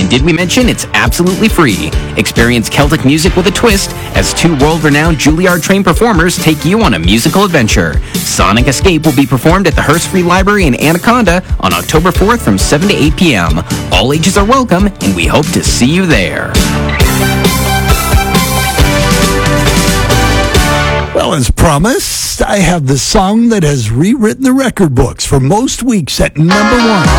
And did we mention it's absolutely free? Experience Celtic music with a twist as two world-renowned Juilliard-trained performers take you on a musical adventure. Sonic Escape will be performed at the Hearst Free Library in Anaconda on October 4th from 7 to 8 p.m. All ages are welcome, and we hope to see you there. Well, as promised, I have the song that has rewritten the record books for most weeks at number one.